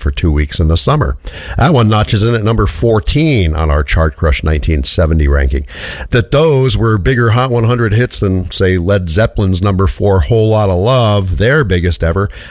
for 2 weeks in the summer. That one notches in at number 14 on our Chart Crush 1970 ranking. That those were bigger Hot 100 hits than, say, Led Zeppelin's number 4, Whole Lotta Love, their biggest ever.